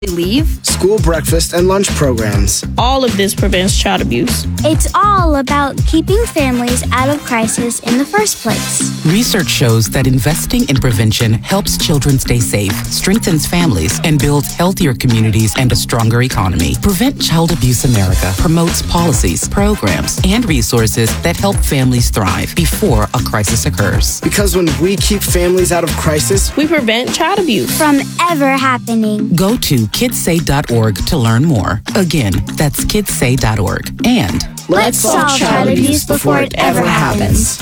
leave, school breakfast and lunch programs. All of this prevents child abuse. It's all about keeping families out of crisis in the first place. Research shows that investing in prevention helps children stay safe, strengthens families, and builds healthier communities and a stronger economy. Prevent Child Abuse America promotes policies, programs, and resources that help families thrive before a crisis occurs. Because when we keep families out of crisis, we prevent child abuse from ever happening. Go to kidssay.org to learn more. Again, that's kidssay.org. And let's solve child abuse before it ever happens.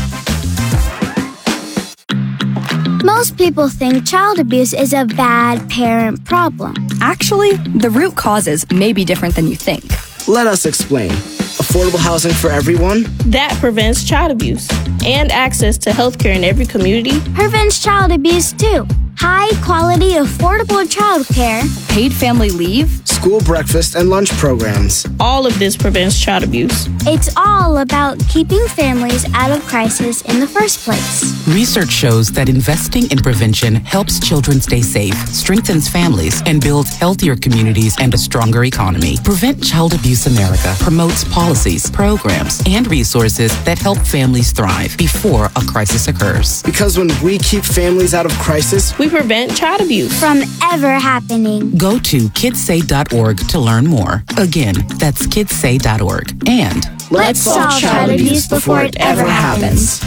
Most people think child abuse is a bad parent problem. Actually, the root causes may be different than you think. Let us explain. Affordable housing for everyone? That prevents child abuse. And access to health care in every community prevents child abuse too. High quality, affordable child care. Paid family leave. School breakfast and lunch programs. All of this prevents child abuse. It's all about keeping families out of crisis in the first place. Research shows that investing in prevention helps children stay safe, strengthens families, and builds healthier communities and a stronger economy. Prevent Child Abuse America promotes policies, programs, and resources that help families thrive before a crisis occurs. Because when we keep families out of crisis, we prevent child abuse from ever happening. Go to kidssay.org to learn more. Again, that's kidssay.org. And let's solve child abuse before it ever happens.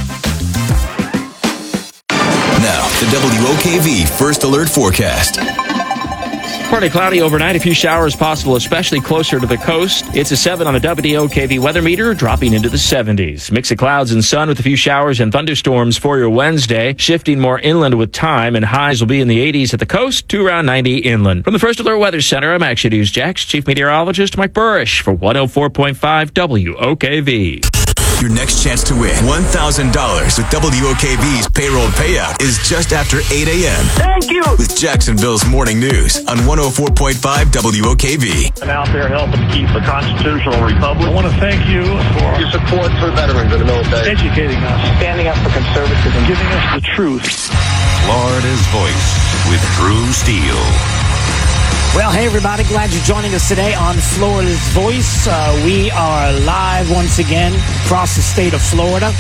Now, the WOKV First Alert Forecast. Partly cloudy overnight, a few showers possible, especially closer to the coast. It's a 7 on the WOKV weather meter, dropping into the 70s. Mix of clouds and sun with a few showers and thunderstorms for your Wednesday, shifting more inland with time, and highs will be in the 80s at the coast to around 90 inland. From the First Alert Weather Center, I'm Action News Jax Chief Meteorologist Mike Burrish for 104.5 WOKV. Your next chance to win $1,000 with WOKV's payroll payout is just after 8 a.m. Thank you! With Jacksonville's Morning News on 104.5 WOKV. I'm out there helping keep the constitutional republic. I want to thank you for your support for veterans in the military. Educating us. Standing up for conservatism. Giving us the truth. Florida's Voice with Drew Steele. Well, hey, everybody. Glad you're joining us today on Florida's Voice. We are live once again across the state of Florida.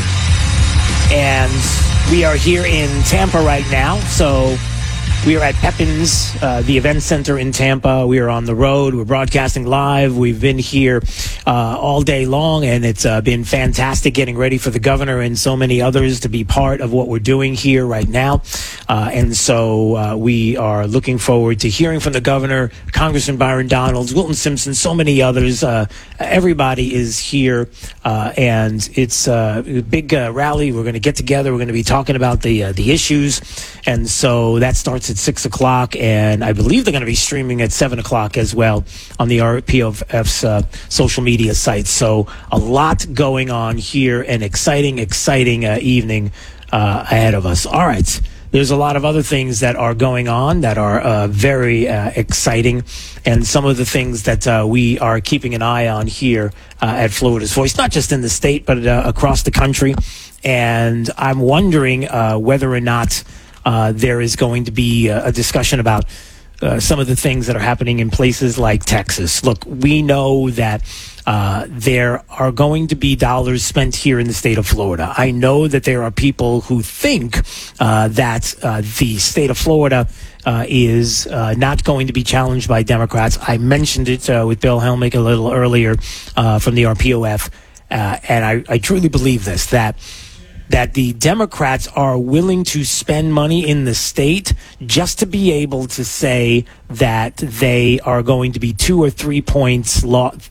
And we are here in Tampa right now. So we are at Pepin's, the event center in Tampa. We are on the road. We're broadcasting live. We've been here all day long, and it's been fantastic getting ready for the governor and so many others to be part of what we're doing here right now. And so we are looking forward to hearing from the governor, Congressman Byron Donalds, Wilton Simpson, so many others. Everybody is here, and it's a big rally. We're going to get together. We're going to be talking about the issues, and so that starts at 6 o'clock, and I believe they're going to be streaming at 7 o'clock as well on the RPOF's social media sites. So a lot going on here, an exciting evening ahead of us. All right. There's a lot of other things that are going on that are very exciting, and some of the things that we are keeping an eye on here at Florida's Voice, not just in the state, but across the country. And I'm wondering whether or not there is going to be a discussion about some of the things that are happening in places like Texas. Look, we know that there are going to be dollars spent here in the state of Florida. I know that there are people who think that the state of Florida is not going to be challenged by Democrats. I mentioned it with Bill Helmick a little earlier from the RPOF, and I truly believe this, that the Democrats are willing to spend money in the state just to be able to say that they are going to be 2 or 3 point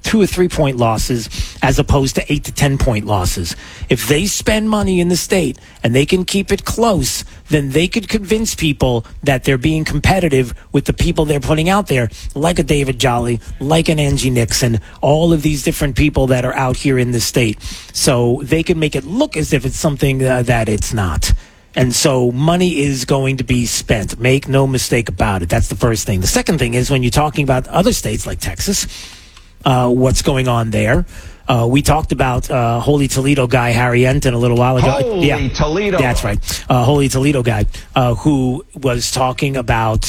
losses as opposed to 8 to 10 point losses. If they spend money in the state and they can keep it close, then they could convince people that they're being competitive with the people they're putting out there, like a David Jolly, like an Angie Nixon, all of these different people that are out here in the state. So they can make it look as if it's something that it's not. And so money is going to be spent. Make no mistake about it. That's the first thing. The second thing is when you're talking about other states like Texas, what's going on there. We talked about Holy Toledo guy Harry Enton a little while ago. Holy Toledo. That's right. Holy Toledo guy who was talking about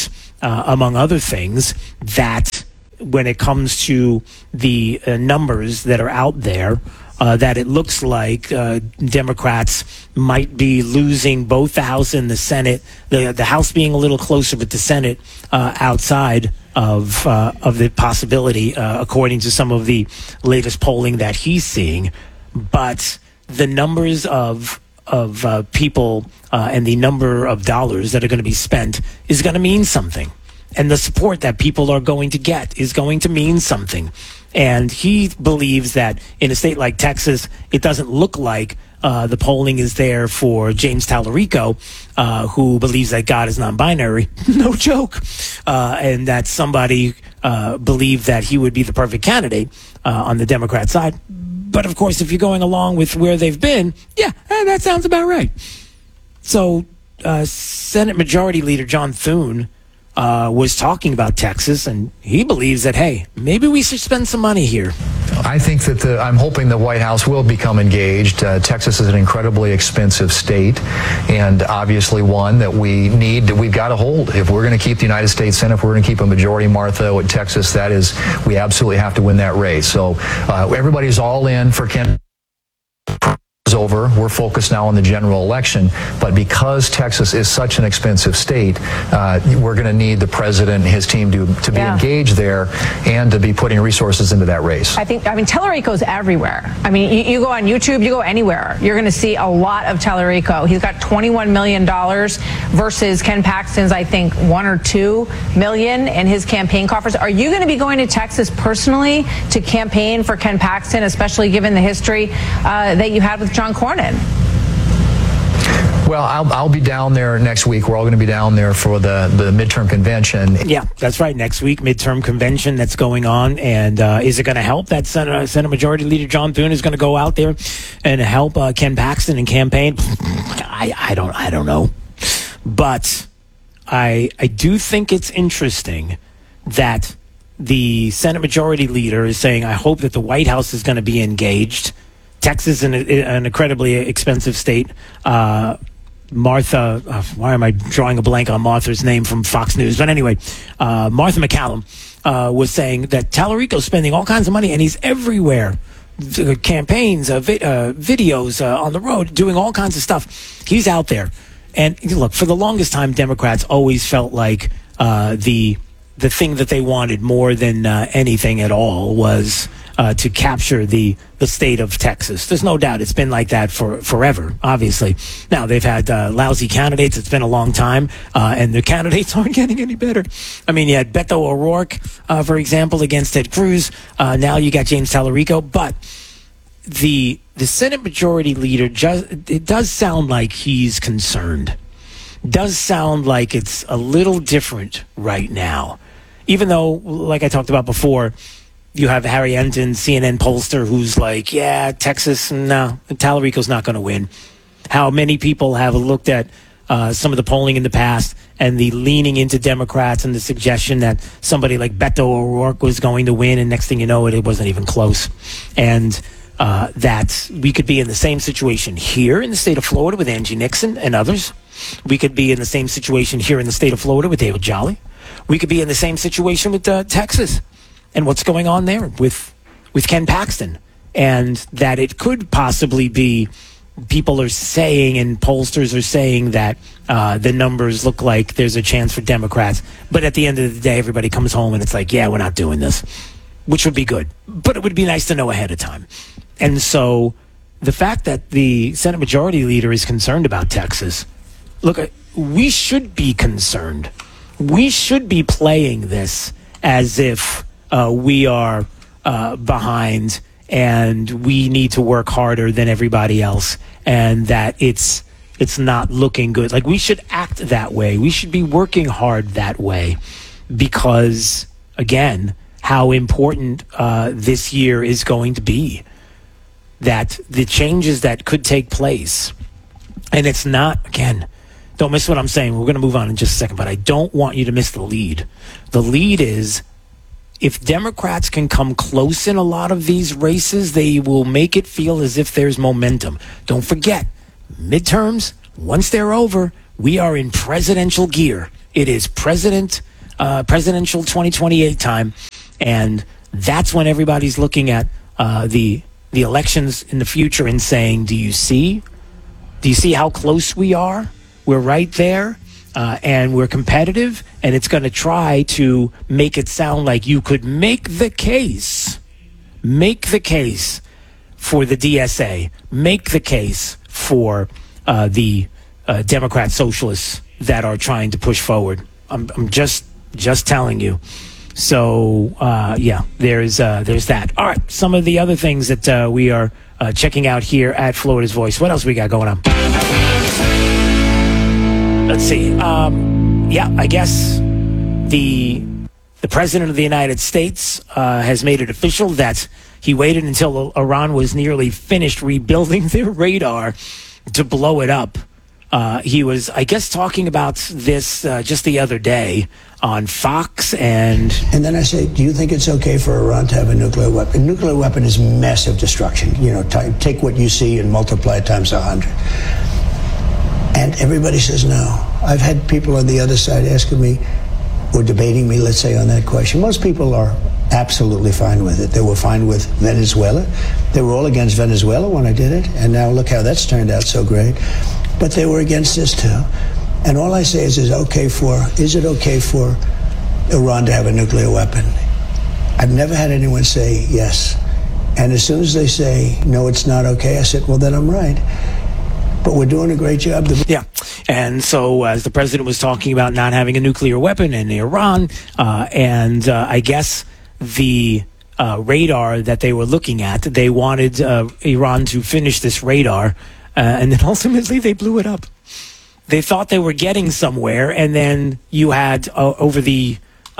among other things, that when it comes to the numbers that are out there, that it looks like Democrats might be losing both the House and the Senate. The House being a little closer, but the Senate outside of the possibility, according to some of the latest polling that he's seeing. But the numbers of people and the number of dollars that are going to be spent is going to mean something. And the support that people are going to get is going to mean something. And he believes that in a state like Texas, it doesn't look like the polling is there for James Tallarico, who believes that God is non-binary. No joke. And that somebody believed that he would be the perfect candidate on the Democrat side. But, of course, if you're going along with where they've been, that sounds about right. So Senate Majority Leader John Thune was talking about Texas, and he believes that, hey, maybe we should spend some money here. I think that I'm hoping the White House will become engaged. Texas is an incredibly expensive state, and obviously one that we've got to hold. If we're going to keep the United States Senate, if we're going to keep a majority, Martha, at Texas, we absolutely have to win that race. So everybody's all in for Ken. Over. We're focused now on the general election, but because Texas is such an expensive state, we're going to need the president and his team to be engaged there and to be putting resources into that race. I mean, Tallarico's everywhere. I mean, you go on YouTube, you go anywhere, you're going to see a lot of Tallarico. He's got $21 million versus Ken Paxton's, I think, $1 or $2 million in his campaign coffers. Are you going to be going to Texas personally to campaign for Ken Paxton, especially given the history that you had with John Cornyn? Well, I'll be down there next week. We're all going to be down there for the midterm convention. Yeah, that's right. Next week, midterm convention that's going on. And is it going to help that Senate Majority Leader John Thune is going to go out there and help Ken Paxton and campaign? I don't know. But I do think it's interesting that the Senate Majority Leader is saying, I hope that the White House is going to be engaged. Texas is an incredibly expensive state. Martha, why am I drawing a blank on Martha's name from Fox News? But anyway, Martha McCallum was saying that Tallarico's spending all kinds of money, and he's everywhere. Campaigns, videos on the road, doing all kinds of stuff. He's out there. And look, for the longest time, Democrats always felt like the thing that they wanted more than anything at all was to capture the state of Texas. There's no doubt it's been like that for forever, obviously. Now, they've had lousy candidates. It's been a long time, and the candidates aren't getting any better. I mean, you had Beto O'Rourke, for example, against Ted Cruz. Now you got James Tallarico. But the Senate Majority Leader, it does sound like he's concerned. Does sound like it's a little different right now. Even though, like I talked about before, you have Harry Enton, CNN pollster, who's like, yeah, Texas, no, Tallarico's not going to win. How many people have looked at some of the polling in the past and the leaning into Democrats and the suggestion that somebody like Beto O'Rourke was going to win, and next thing you know, it wasn't even close. And that we could be in the same situation here in the state of Florida with Angie Nixon and others. We could be in the same situation here in the state of Florida with David Jolly. We could be in the same situation with Texas and what's going on there with Ken Paxton. And that it could possibly be, people are saying and pollsters are saying that the numbers look like there's a chance for Democrats. But at the end of the day, everybody comes home and it's like, yeah, we're not doing this, which would be good. But it would be nice to know ahead of time. And so the fact that the Senate Majority Leader is concerned about Texas, look, we should be concerned. We should be playing this as if we are behind and we need to work harder than everybody else, and that it's not looking good. Like, we should act that way. We should be working hard that way because, again, how important this year is going to be. That the changes that could take place, and it's not, again, don't miss what I'm saying. We're going to move on in just a second, but I don't want you to miss the lead. The lead is, if Democrats can come close in a lot of these races, they will make it feel as if there's momentum. Don't forget, midterms, once they're over, we are in presidential gear. It is President presidential 2028 time, and that's when everybody's looking at the elections in the future and saying, do you see how close we are? We're right there, and we're competitive, and it's going to try to make it sound like you could make the case for the DSA, make the case for the Democrat socialists that are trying to push forward. I'm just telling you. So, there's that. All right, some of the other things that we are checking out here at Florida's Voice. What else we got going on? Let's see. I guess the President of the United States has made it official that he waited until Iran was nearly finished rebuilding their radar to blow it up. He was, I guess, talking about this just the other day on Fox. And then I say, do you think it's okay for Iran to have a nuclear weapon? A nuclear weapon is massive destruction. Take what you see and multiply it times 100. And everybody says no. I've had people on the other side asking me, or debating me, let's say, on that question. Most people are absolutely fine with it. They were fine with Venezuela. They were all against Venezuela when I did it, and now look how that's turned out so great. But they were against this too. And all I say is it okay for Iran to have a nuclear weapon? I've never had anyone say yes. And as soon as they say, no, it's not okay, I said, well, then I'm right. But we're doing a great job. Yeah. And so as the president was talking about not having a nuclear weapon in Iran, I guess the radar that they were looking at, they wanted Iran to finish this radar, and then ultimately they blew it up. They thought they were getting somewhere, and then you had over the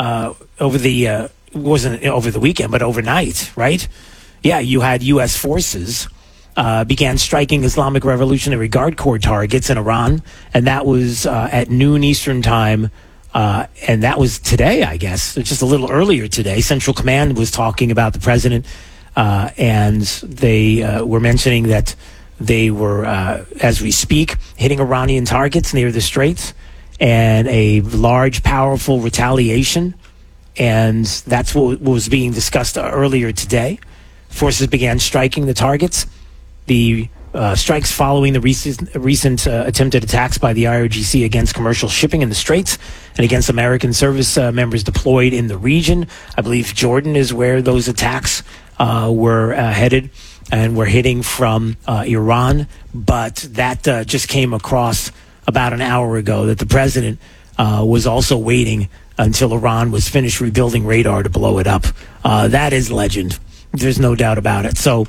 wasn't over the weekend, but overnight, right? Yeah, you had U.S. forces began striking Islamic Revolutionary Guard Corps targets in Iran, and that was at noon Eastern time, and that was today, I guess, just a little earlier today. Central Command was talking about the president, and they were mentioning that they were, as we speak, hitting Iranian targets near the Straits, and a large, powerful retaliation, and that's what was being discussed earlier today. Forces began striking the targets. The strikes following the recent attempted attacks by the IRGC against commercial shipping in the Straits and against American service members deployed in the region. I believe Jordan is where those attacks were headed and were hitting from Iran. But that just came across about an hour ago that the president was also waiting until Iran was finished rebuilding radar to blow it up. That is legend. There's no doubt about it. So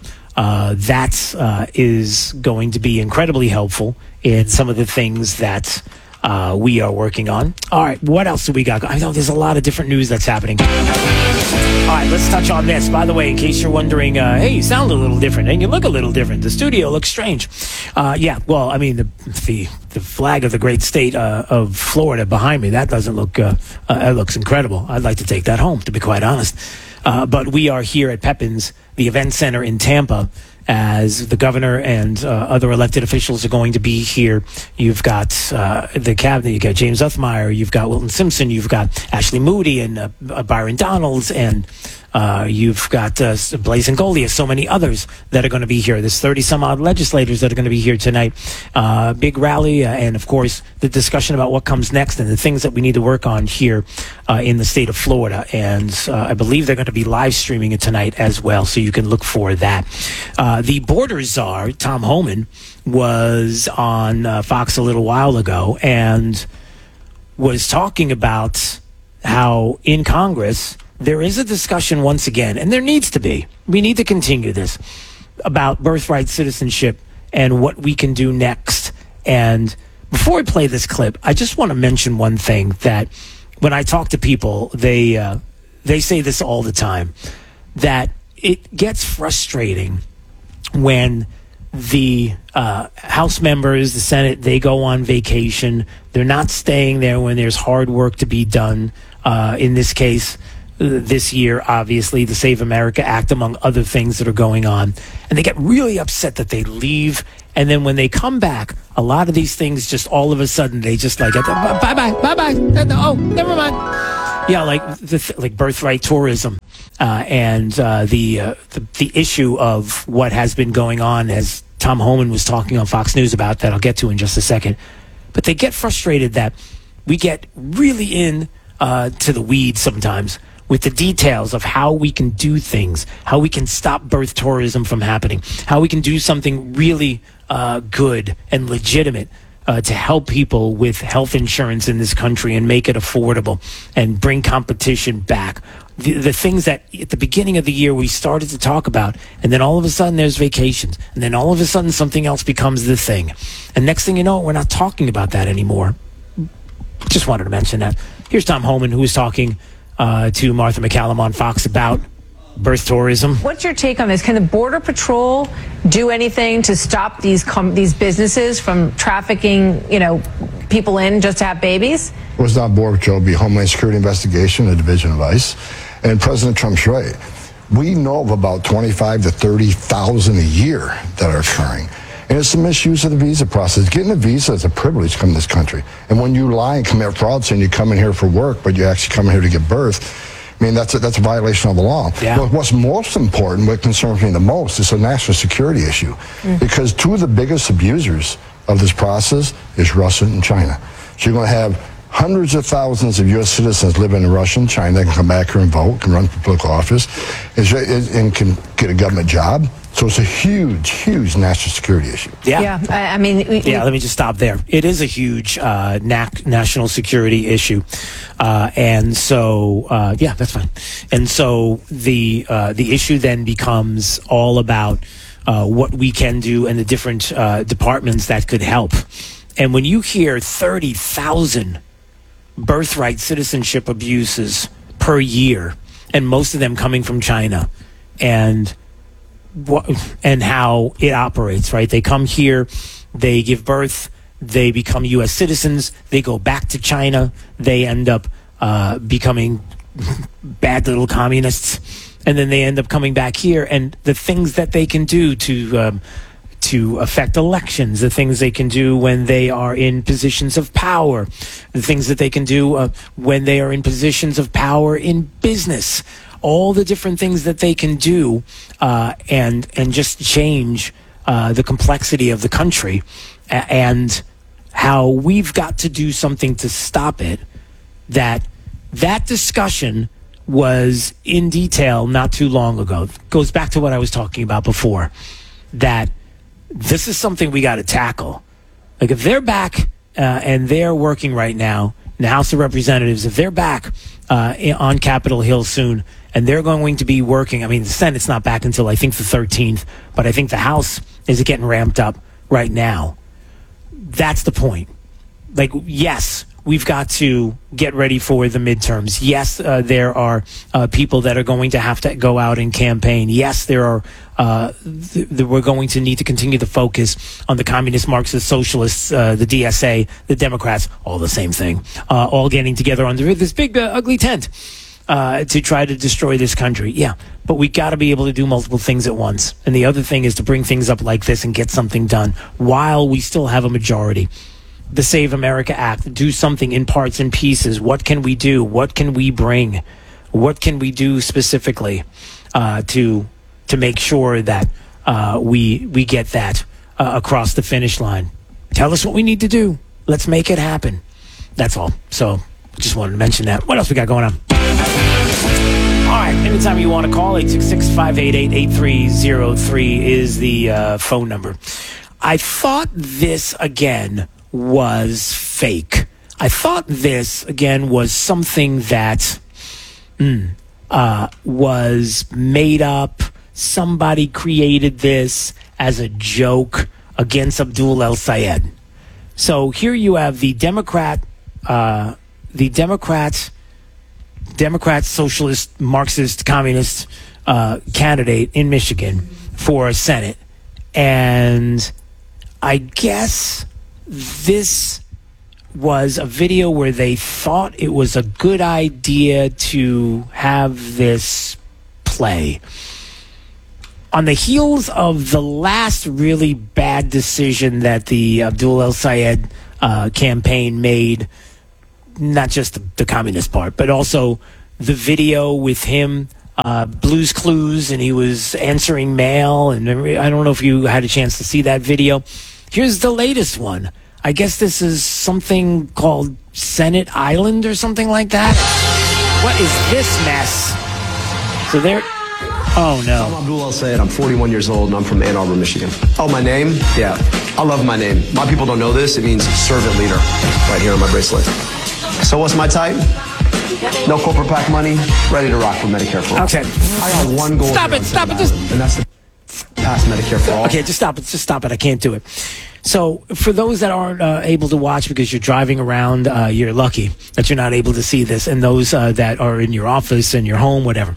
that is going to be incredibly helpful in some of the things that we are working on. All right, what else do we got? I know there's a lot of different news that's happening. All right, let's touch on this. By the way, in case you're wondering, hey, you sound a little different and you look a little different. The studio looks strange. Well, I mean, the flag of the great state of Florida behind me, that doesn't look, it looks incredible. I'd like to take that home, to be quite honest. But we are here at Pepin's, the event center in Tampa, as the governor and other elected officials are going to be here. You've got the cabinet, you've got James Uthmeyer, you've got Wilton Simpson, you've got Ashley Moody and Byron Donalds, and you've got Blaise Ingoglia, so many others that are going to be here. There's 30-some-odd legislators that are going to be here tonight. Big rally, and, of course, the discussion about what comes next and the things that we need to work on here in the state of Florida. And I believe they're going to be live streaming it tonight as well, so you can look for that. The border czar, Tom Homan, was on Fox a little while ago and was talking about how in Congress there is a discussion once again, and there needs to be. We need to continue this, about birthright citizenship and what we can do next. And before I play this clip, I just want to mention one thing that when I talk to people, they say this all the time, that it gets frustrating when the House members, the Senate, they go on vacation. They're not staying there when there's hard work to be done. In this case, this year, obviously, the Save America Act, among other things that are going on. And they get really upset that they leave. And then when they come back, a lot of these things just all of a sudden, they just like, bye-bye. Oh, never mind. Yeah, like like birthright tourism, and the issue of what has been going on, as Tom Homan was talking on Fox News about, that I'll get to in just a second. But they get frustrated that we get really in to the weeds sometimes with the details of how we can do things, how we can stop birth tourism from happening, how we can do something really good and legitimate to help people with health insurance in this country and make it affordable and bring competition back. The things that at the beginning of the year we started to talk about, and then all of a sudden there's vacations, and then all of a sudden something else becomes the thing. And next thing you know, we're not talking about that anymore. Just wanted to mention that. Here's Tom Homan, who was talking to Martha McCallum on Fox about birth tourism. What's your take on this? Can the Border Patrol do anything to stop these businesses from trafficking, people in just to have babies? It was not Border Patrol, it would be Homeland Security Investigation, the Division of ICE. And President Trump's right. We know of about 25 to 30,000 a year that are occurring. And it's the misuse of the visa process. Getting a visa is a privilege to come to this country. And when you lie and commit fraud saying you come in here for work, but you actually come in here to give birth, I mean, that's a violation of the law. Yeah. But what's most important, what concerns me the most, is a national security issue. Because two of the biggest abusers of this process is Russia and China. So you're going to have hundreds of thousands of U.S. citizens living in Russia and China that can come back here and vote, can run for political office, and can get a government job. So it's a huge, huge national security issue. Yeah. I mean... let me just stop there. It is a huge national security issue. And so, that's fine. And so the issue then becomes all about what we can do and the different departments that could help. And when you hear 30,000 birthright citizenship abuses per year, and most of them coming from China, and how it operates, right? They come here, they give birth, they become U.S. citizens, they go back to China, they end up becoming bad little communists, and then they end up coming back here, and the things that they can do to affect elections, the things they can do when they are in positions of power, the things that they can do when they are in positions of power in business, all the different things that they can do and just change the complexity of the country, and how we've got to do something to stop it. That discussion was in detail not too long ago. Goes back to what I was talking about before, that this is something we got to tackle. Like, if they're back and they're working right now in the House of Representatives, if they're back on Capitol Hill soon, and they're going to be working, I mean, the Senate's not back until I think the 13th, but I think the House is getting ramped up right now. That's the point. Like, yes, we've got to get ready for the midterms. Yes, there are people that are going to have to go out and campaign. Yes, there are. We're going to need to continue to focus on the communist, Marxist, socialists, the DSA, the Democrats, all the same thing, all getting together under this big, ugly tent to try to destroy this country. Yeah, but we got to be able to do multiple things at once. And the other thing is to bring things up like this and get something done while we still have a majority. The Save America Act, do something in parts and pieces. What can we do? What can we bring? What can we do specifically to make sure that we get that across the finish line? Tell us what we need to do. Let's make it happen. That's all. So just wanted to mention that. What else we got going on? All right, anytime you want to call, 866-588-8303 is the phone number. I thought this, again, was fake. I thought this, again, was something that was made up. Somebody created this as a joke against Abdul El-Sayed. So here you have the Democrat, socialist, Marxist, communist candidate in Michigan for Senate. And I guess this was a video where they thought it was a good idea to have this play. On the heels of the last really bad decision that the Abdul El-Sayed campaign made not just the communist part, but also the video with him, Blue's Clues, and he was answering mail. And I don't know if you had a chance to see that video. Here's the latest one. I guess this is something called Senate Island or something like that. What is this mess? So there. Oh, no. I'm Abdul El-Sayed. I'm 41 years old, and I'm from Ann Arbor, Michigan. Oh, my name? Yeah. I love my name. A lot of people don't know this. It means servant leader right here on my bracelet. So what's my type? No corporate PAC money. Ready to rock for Medicare for all. Okay. I got one goal. Stop it. And that's to pass Medicare for all. Okay, just stop it. I can't do it. So for those that aren't able to watch because you're driving around, you're lucky that you're not able to see this. And those that are in your office, in your home, whatever.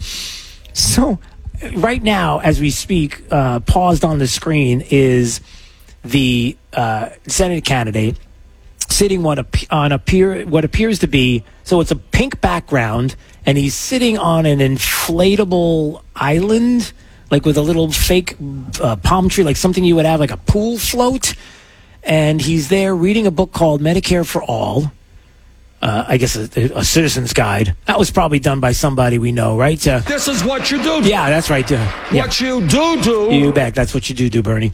So right now, as we speak, paused on the screen is the Senate candidate sitting on what appears to be, so it's a pink background, and he's sitting on an inflatable island, like with a little fake palm tree, like something you would have, like a pool float. And he's there reading a book called Medicare for All. I guess a citizen's guide. That was probably done by somebody we know, right? This is what you do. Yeah, that's right. What you do. You bet. That's what you do, Bernie.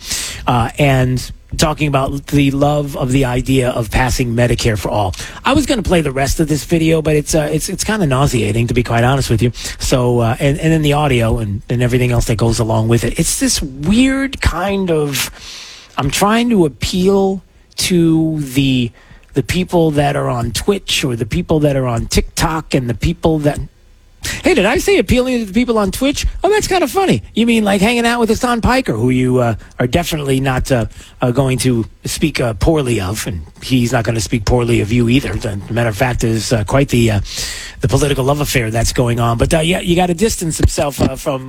And talking about the love of the idea of passing Medicare for all. I was going to play the rest of this video, but it's kind of nauseating, to be quite honest with you. So and then the audio and everything else that goes along with it. It's this weird kind of. I'm trying to appeal to the people that are on Twitch or the people that are on TikTok and the people that... Hey, did I say appealing to the people on Twitch? Oh, that's kind of funny. You mean like hanging out with Hassan Piker, who you are definitely not going to speak poorly of, and he's not going to speak poorly of you either. As a matter of fact, there's quite the political love affair that's going on. But yeah, you got to distance himself from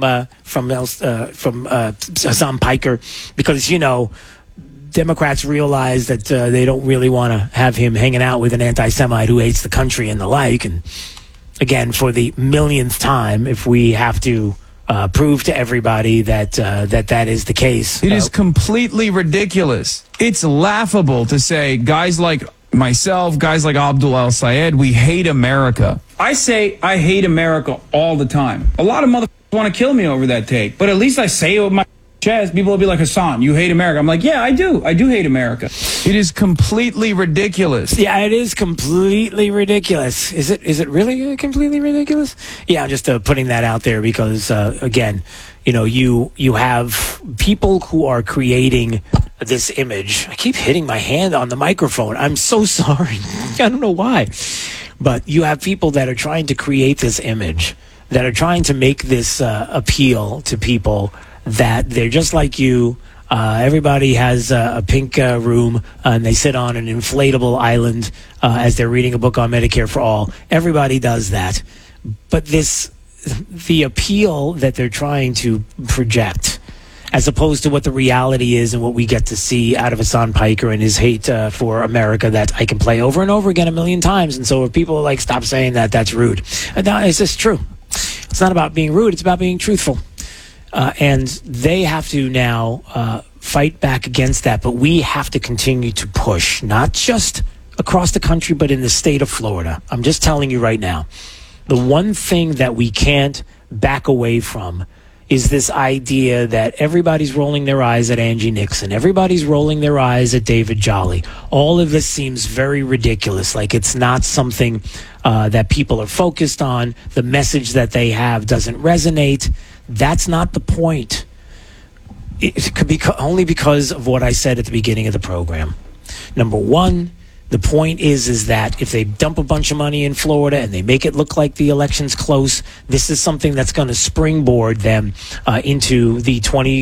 Hassan Piker because, you know, Democrats realize that they don't really want to have him hanging out with an anti-Semite who hates the country and the like. And again, for the millionth time, if we have to prove to everybody that that is the case. It is completely ridiculous. It's laughable to say guys like myself, guys like Abdul El-Sayed, we hate America. I say I hate America all the time. A lot of motherfuckers want to kill me over that take, but at least I say it with my chest. People will be like, Hassan, you hate America. I'm like, yeah, I do hate America. It is completely ridiculous. Yeah, it is completely ridiculous. Is it really completely ridiculous? Yeah, I'm just putting that out there because again, you know, you have people who are creating this image. I keep hitting my hand on the microphone. I'm so sorry. I don't know why. But you have people that are trying to create this image, that are trying to make this appeal to people that they're just like you. Everybody has a pink room, and they sit on an inflatable island as they're reading a book on Medicare for all. Everybody does that. But the appeal that they're trying to project, as opposed to what the reality is and what we get to see out of Hassan Piker and his hate for America that I can play over and over again a million times. And so if people are like, stop saying that, that's rude. No, it's just true. It's not about being rude. It's about being truthful. And they have to now fight back against that. But we have to continue to push, not just across the country, but in the state of Florida. I'm just telling you right now, the one thing that we can't back away from is this idea that everybody's rolling their eyes at Angie Nixon. Everybody's rolling their eyes at David Jolly. All of this seems very ridiculous, like it's not something that people are focused on. The message that they have doesn't resonate. That's not the point. It could be only because of what I said at the beginning of the program. Number one, the point is that if they dump a bunch of money in Florida and they make it look like the election's close, this is something that's going to springboard them into the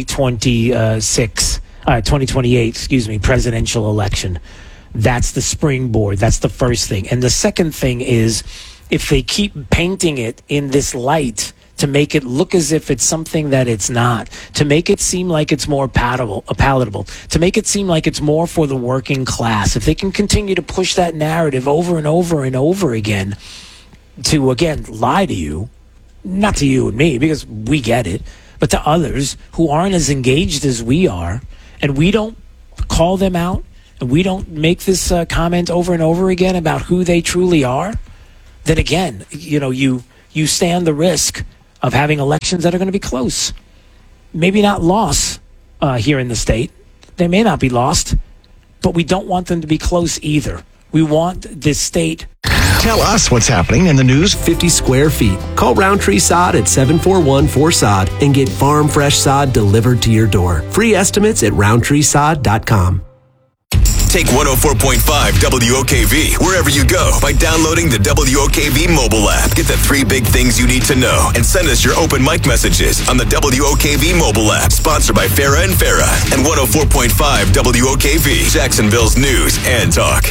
2028 presidential election. That's the springboard. That's the first thing. And the second thing is, if they keep painting it in this light to make it look as if it's something that it's not, to make it seem like it's more palatable, to make it seem like it's more for the working class, if they can continue to push that narrative over and over and over again to, again, lie to you, not to you and me, because we get it, but to others who aren't as engaged as we are, and we don't call them out, we don't make this comment over and over again about who they truly are, then again, you stand the risk of having elections that are going to be close. Maybe not lost here in the state. They may not be lost, but we don't want them to be close either. We want this state. Tell us what's happening in the news. 50 square feet. Call Roundtree Sod at 741-4SOD and get farm fresh sod delivered to your door. Free estimates at roundtreesod.com. Take 104.5 WOKV wherever you go by downloading the WOKV mobile app. Get the 3 big things you need to know and send us your open mic messages on the WOKV mobile app. Sponsored by Farah and Farah and 104.5 WOKV, Jacksonville's news and talk.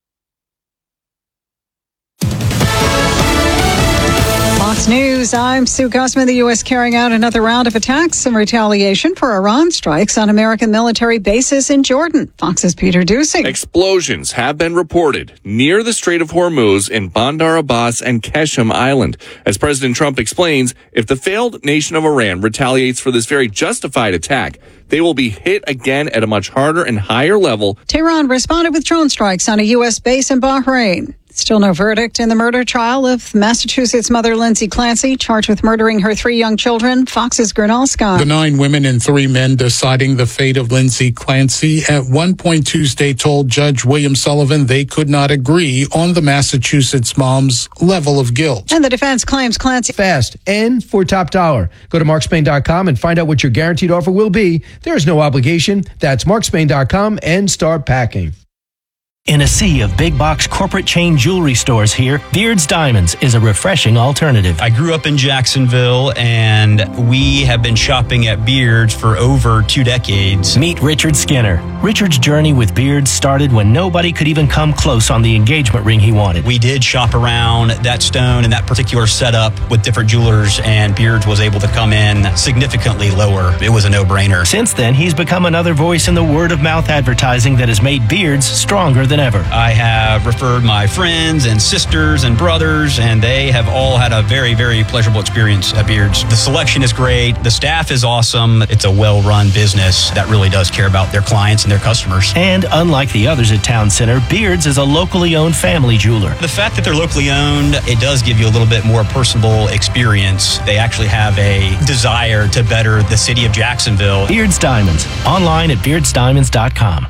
Fox News, I'm Sue Guzman. The U.S. carrying out another round of attacks in retaliation for Iran strikes on American military bases in Jordan. Fox's Peter Dusing. Explosions have been reported near the Strait of Hormuz in Bandar Abbas and Qeshm Island. As President Trump explains, if the failed nation of Iran retaliates for this very justified attack, they will be hit again at a much harder and higher level. Tehran responded with drone strikes on a U.S. base in Bahrain. Still no verdict in the murder trial of Massachusetts mother Lindsay Clancy, charged with murdering her 3 young children. Fox's Gernal Scott. The 9 women and 3 men deciding the fate of Lindsay Clancy at one point Tuesday told Judge William Sullivan they could not agree on the Massachusetts mom's level of guilt. And the defense claims Clancy. Fast and for top dollar. Go to markspain.com and find out what your guaranteed offer will be. There is no obligation. That's markspain.com and start packing. In a sea of big box corporate chain jewelry stores here, Beard's Diamonds is a refreshing alternative. I grew up in Jacksonville, and we have been shopping at Beard's for over 2 decades. Meet Richard Skinner. Richard's journey with Beard's started when nobody could even come close on the engagement ring he wanted. We did shop around that stone and that particular setup with different jewelers, and Beard's was able to come in significantly lower. It was a no-brainer. Since then, he's become another voice in the word-of-mouth advertising that has made Beard's stronger than ever. I have referred my friends and sisters and brothers, and they have all had a very, very pleasurable experience at Beard's. The selection is great. The staff is awesome. It's a well-run business that really does care about their clients and their customers. And unlike the others at Town Center, Beard's is a locally owned family jeweler. The fact that they're locally owned, it does give you a little bit more personable experience. They actually have a desire to better the city of Jacksonville. Beard's Diamonds. Online at beardsdiamonds.com.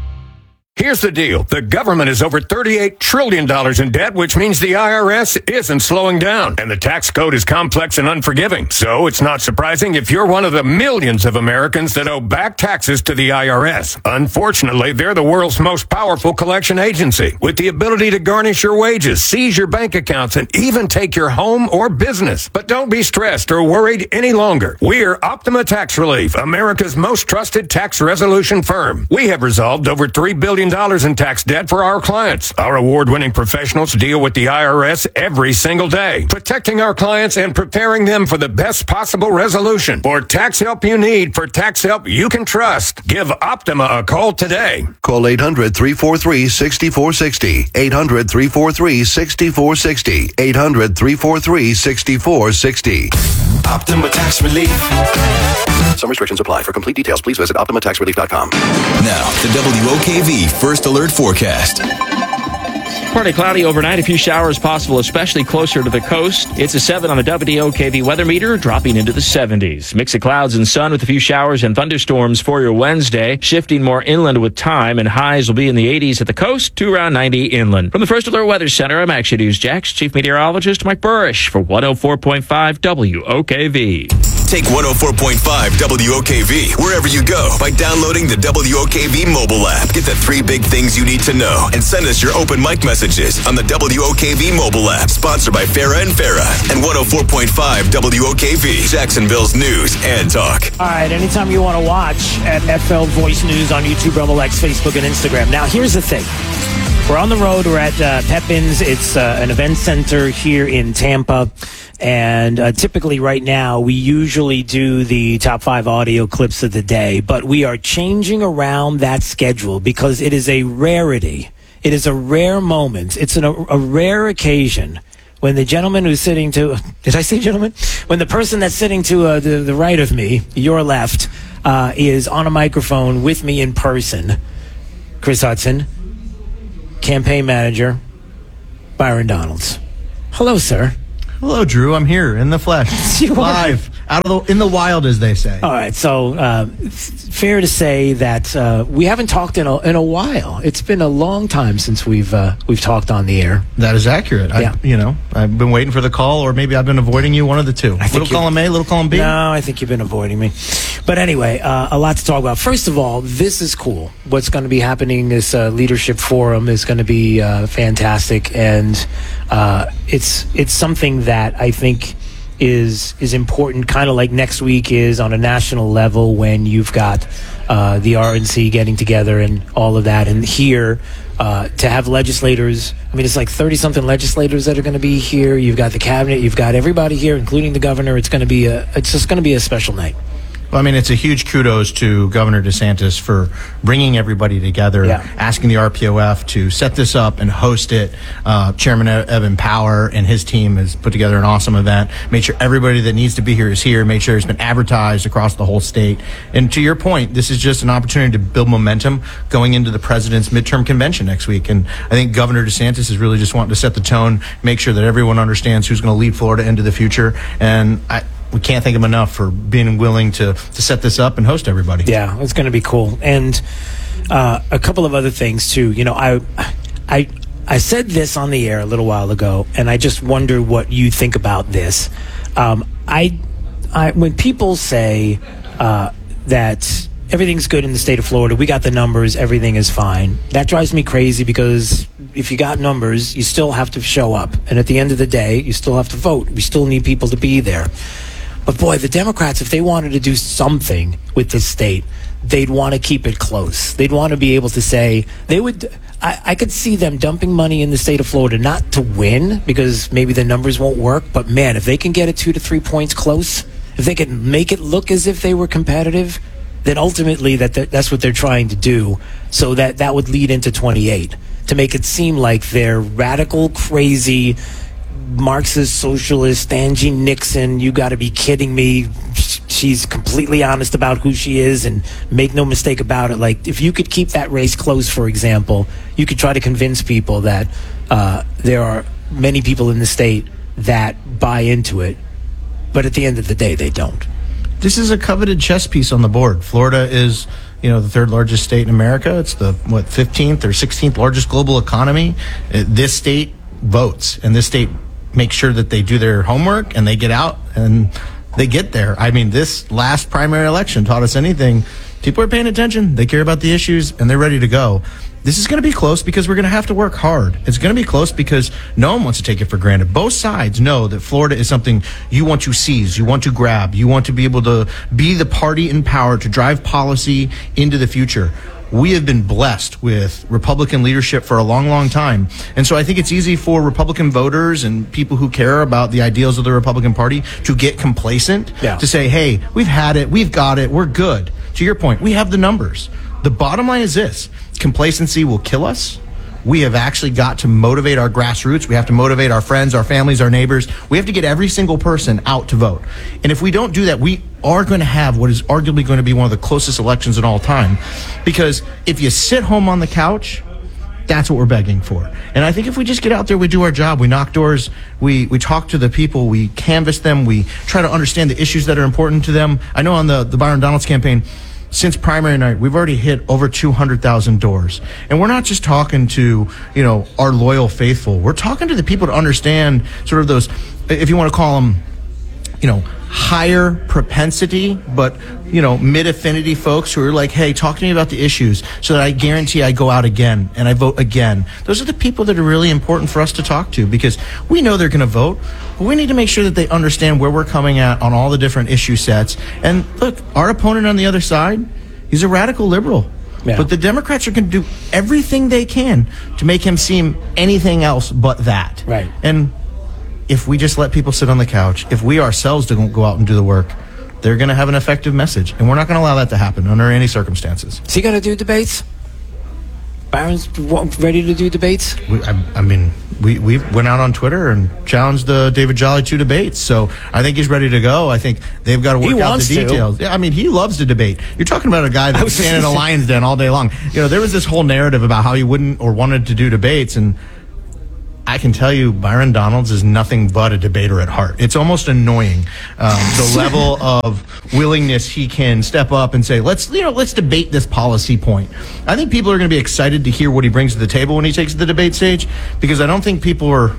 Here's the deal. The government is over $38 trillion in debt, which means the IRS isn't slowing down. And the tax code is complex and unforgiving. So it's not surprising if you're one of the millions of Americans that owe back taxes to the IRS. Unfortunately, they're the world's most powerful collection agency, with the ability to garnish your wages, seize your bank accounts, and even take your home or business. But don't be stressed or worried any longer. We're Optima Tax Relief, America's most trusted tax resolution firm. We have resolved over $3 billion in tax debt for our clients. Our award-winning professionals deal with the IRS every single day, protecting our clients and preparing them for the best possible resolution. For tax help you need, for tax help you can trust, give Optima a call today. Call 800-343-6460. 800-343-6460. 800-343-6460. Optima Tax Relief. Some restrictions apply. For complete details, please visit OptimaTaxRelief.com. Now, the WOKV First Alert Forecast. Partly cloudy overnight, a few showers possible, especially closer to the coast. It's a 7 on the WOKV weather meter, dropping into the 70s. Mix of clouds and sun with a few showers and thunderstorms for your Wednesday, shifting more inland with time, and highs will be in the 80s at the coast to around 90 inland. From the First Alert Weather Center, I'm Action News Jax Chief Meteorologist Mike Burrish for 104.5 WOKV. Take 104.5 WOKV wherever you go by downloading the WOKV mobile app. Get the 3 big things you need to know and send us your open mic messages on the WOKV mobile app. Sponsored by Farah and Farah and 104.5 WOKV, Jacksonville's news and talk. All right, anytime you want to watch at FL Voice News on YouTube, Rumble X, Facebook, and Instagram. Now, here's the thing. We're on the road. We're at Pepin's. It's an event center here in Tampa. And typically right now, we usually do the top 5 audio clips of the day. But we are changing around that schedule because it is a rarity. It is a rare moment. It's a rare occasion when the gentleman who's sitting to... Did I say gentleman? When the person that's sitting to the right of me, your left, is on a microphone with me in person. Chris Hudson, campaign manager, Byron Donalds. Hello, sir. Hello, Drew. I'm here in the flesh, live, in the wild, as they say. All right, so fair to say that we haven't talked in a while. It's been a long time since we've talked on the air. That is accurate. Yeah. I've been waiting for the call, or maybe I've been avoiding you. One of the two. Little column A, little column B. No, I think you've been avoiding me. But anyway, a lot to talk about. First of all, this is cool. What's going to be happening? This leadership forum is going to be fantastic, and it's something that I think is important, kind of like next week is on a national level when you've got the RNC getting together and all of that. And here, to have legislators, I mean, it's like 30-something legislators that are going to be here. You've got the cabinet, you've got everybody here, including the governor. It's just going to be a special night. Well, I mean, it's a huge kudos to Governor DeSantis for bringing everybody together, asking the RPOF to set this up and host it. Chairman Evan Power and his team has put together an awesome event, made sure everybody that needs to be here is here, made sure it's been advertised across the whole state. And to your point, this is just an opportunity to build momentum going into the president's midterm convention next week. And I think Governor DeSantis is really just wanting to set the tone, make sure that everyone understands who's going to lead Florida into the future. And we can't thank him enough for being willing to set this up and host everybody. Yeah, it's going to be cool. And a couple of other things, too. I said this on the air a little while ago, and I just wonder what you think about this. When people say that everything's good in the state of Florida, we got the numbers, everything is fine, that drives me crazy because if you got numbers, you still have to show up. And at the end of the day, you still have to vote. We still need people to be there. But boy, the Democrats, if they wanted to do something with this state, they'd want to keep it close. They'd want to be able to say, I could see them dumping money in the state of Florida, not to win, because maybe the numbers won't work, but man, if they can get it 2 to 3 points close, if they can make it look as if they were competitive, then ultimately that's what they're trying to do, so that would lead into 28, to make it seem like they're radical, crazy, Marxist, socialist, Angie Nixon, you got to be kidding me. She's completely honest about who she is, and make no mistake about it. Like, if you could keep that race close, for example, you could try to convince people that there are many people in the state that buy into it, but at the end of the day, they don't. This is a coveted chess piece on the board. Florida is, the third largest state in America. It's the 15th or 16th largest global economy. This state votes, and this state makes sure that they do their homework and they get out and they get there. I mean, this last primary election taught us anything. People are paying attention. They care about the issues, and they're ready to go. This is going to be close because we're going to have to work hard. It's going to be close because no one wants to take it for granted. Both sides know that Florida is something you want to seize, you want to grab, you want to be able to be the party in power to drive policy into the future. We have been blessed with Republican leadership for a long, long time. And so I think it's easy for Republican voters and people who care about the ideals of the Republican Party to get complacent, to say, hey, we've had it, we've got it, we're good. To your point, we have the numbers. The bottom line is this: complacency will kill us. We have actually got to motivate our grassroots. We have to motivate our friends, our families, our neighbors. We have to get every single person out to vote. And if we don't do that, we are going to have what is arguably going to be one of the closest elections in all time. Because if you sit home on the couch, that's what we're begging for. And I think if we just get out there, we do our job, we knock doors, we talk to the people, we canvass them, we try to understand the issues that are important to them. I know on the Byron Donalds campaign, since primary night, we've already hit over 200,000 doors. And we're not just talking to, our loyal faithful. We're talking to the people to understand sort of those, if you want to call them, higher propensity, but, mid-affinity folks who are like, hey, talk to me about the issues so that I guarantee I go out again and I vote again. Those are the people that are really important for us to talk to, because we know they're going to vote, but we need to make sure that they understand where we're coming at on all the different issue sets. And look, our opponent on the other side, he's a radical liberal. Yeah. But the Democrats are going to do everything they can to make him seem anything else but that. Right. And if we just let people sit on the couch, if we ourselves don't go out and do the work, they're going to have an effective message. And we're not going to allow that to happen under any circumstances. Is he going to do debates? Byron's ready to do debates? We went out on Twitter and challenged David Jolly to debates. So I think he's ready to go. I think they've got to work out the details. Yeah, he loves to debate. You're talking about a guy that was standing in a lion's den all day long. There was this whole narrative about how he wouldn't or wanted to do debates, and I can tell you, Byron Donalds is nothing but a debater at heart. It's almost annoying the level of willingness he can step up and say, let's debate this policy point. I think people are going to be excited to hear what he brings to the table when he takes the debate stage, because I don't think people are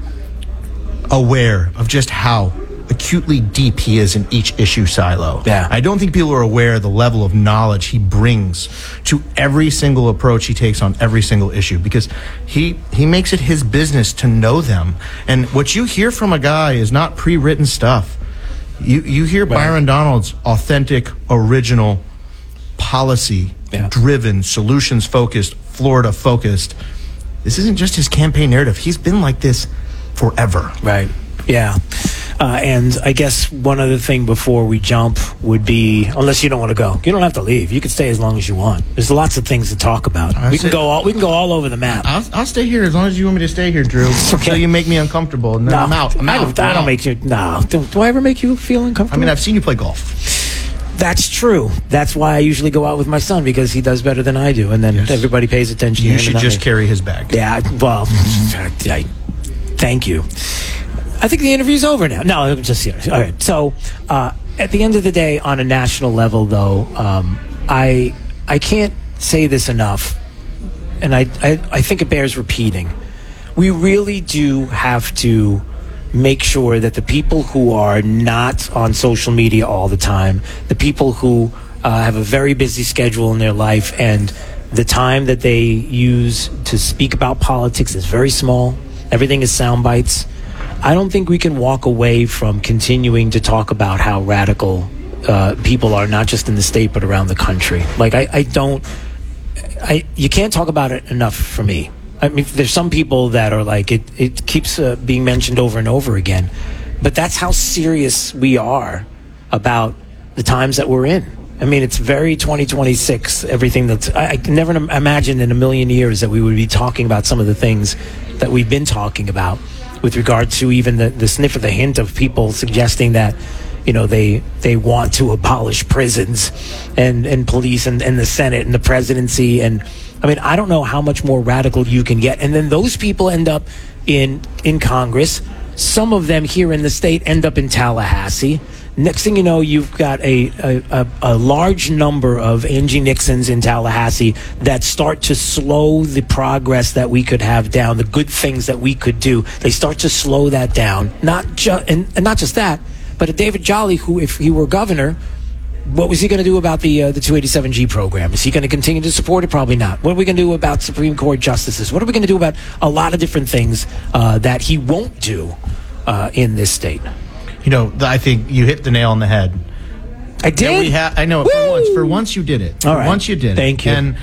aware of just how acutely deep he is in each issue silo. Yeah. I don't think people are aware of the level of knowledge he brings to every single approach he takes on every single issue, because he makes it his business to know them. And what you hear from a guy is not pre-written stuff. You hear Byron Donalds' authentic, original, policy-driven, solutions-focused, Florida-focused. This isn't just his campaign narrative. He's been like this forever. Right. Yeah. And I guess one other thing before we jump would be, unless you don't want to go, you don't have to leave. You can stay as long as you want. There's lots of things to talk about. We can go all over the map. I'll stay here as long as you want me to stay here, Drew. Until you make me uncomfortable, and then I'm out. I don't make you. No. Do I ever make you feel uncomfortable? I've seen you play golf. That's true. That's why I usually go out with my son, because he does better than I do, and then everybody pays attention to him. You should just carry his bag. Yeah. Well, thank you. I think the interview's over now. No, I'm just here. All right. So, at the end of the day, on a national level, though, I can't say this enough, and I think it bears repeating. We really do have to make sure that the people who are not on social media all the time, the people who have a very busy schedule in their life, and the time that they use to speak about politics is very small. Everything is sound bites. I don't think we can walk away from continuing to talk about how radical people are, not just in the state but around the country. Like, you can't talk about it enough for me. I mean, there's some people that are like, it keeps being mentioned over and over again, but that's how serious we are about the times that we're in. I mean, it's very 2026, everything that's, I never imagined in a million years that we would be talking about some of the things that we've been talking about, with regard to even the sniff of the hint of people suggesting that, they want to abolish prisons and police and the Senate and the presidency. And I mean, I don't know how much more radical you can get. And then those people end up in Congress. Some of them here in the state end up in Tallahassee. Next thing you know, you've got a large number of Angie Nixons in Tallahassee that start to slow the progress that we could have down, the good things that we could do. They start to slow that down. Not just that, but a David Jolly, who, if he were governor, what was he going to do about the 287G program? Is he going to continue to support it? Probably not. What are we going to do about Supreme Court justices? What are we going to do about a lot of different things that he won't do in this state? I think you hit the nail on the head. I did? I know. For once you did it. All right. Once you did it. Thank you. And,